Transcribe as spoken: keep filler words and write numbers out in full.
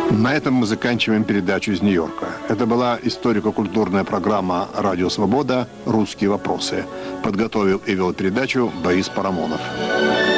На этом мы заканчиваем передачу из Нью-Йорка. Это была историко-культурная программа «Радио Свобода. Русские вопросы». Подготовил и вел передачу Борис Парамонов.